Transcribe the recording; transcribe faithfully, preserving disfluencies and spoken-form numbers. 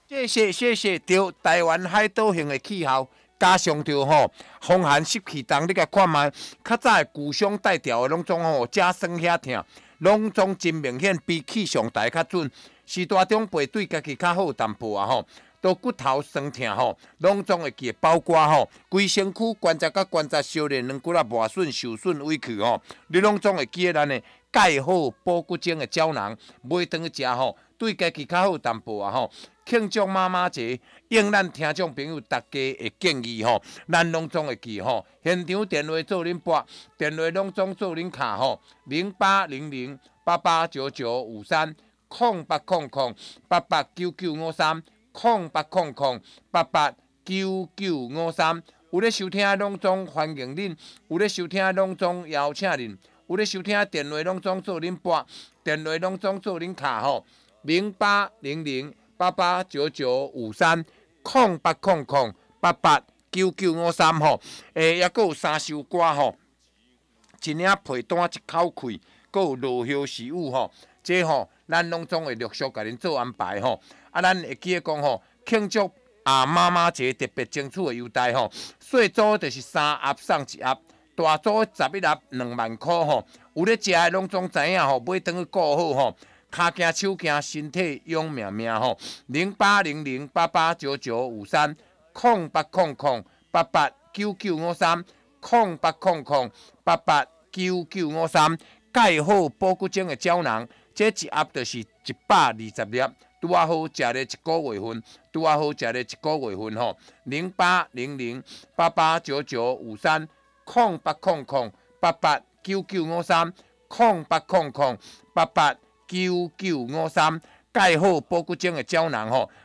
谢谢谢谢，着台湾海岛型的气候，加上着吼风寒湿气重，你甲看觅，较早的旧伤带调的拢总吼遮酸遐疼，拢总真明显比气象台较准。时大长辈对家己较好淡薄啊吼，都骨头酸痛吼，拢总会记，包括吼规身躯关节甲关节烧热，软骨啊磨损、受损、委屈吼，你拢总会记得咱的钙好补骨精的胶囊，买顿去食吼，对家己较好淡薄啊吼。庆祝妈妈节，应咱听众朋友大家的建议吼，咱拢总会记吼。现场电话做恁拨，电话拢总做恁卡吼，零八零零八八九九五三，空八空空八八九九五三，空八空空八八九九五三。有咧收听拢总欢迎恁，有咧收听拢总邀请恁，有咧收听电话拢总做恁拨，电话拢总做恁卡吼，零八零零。八八九九五三空八空空八八九九五三吼，诶，也阁有三首歌吼，一领皮单一口气，阁有落叶时雨吼，这吼咱拢总会陆续甲恁做安排吼。啊，咱会记得讲吼，庆祝啊妈妈节特别争取的优待吼，细组就是三盒送一盒，大组十一盒两万块吼。有咧食的拢总知影吼，买转去顾好吼。骹行手行，身体勇命命吼，零八零零八八九九五三，空八空空八八九九五三，空八空空八八九九五三，钙好补骨精的胶囊，这一盒就是一百二十粒，拄啊好食咧一个月份，拄啊好食咧一个月份吼，零八零零八八九九五三，空八空空八八九九五三，空八空空八八。九九五三，钙好补骨精的胶囊吼，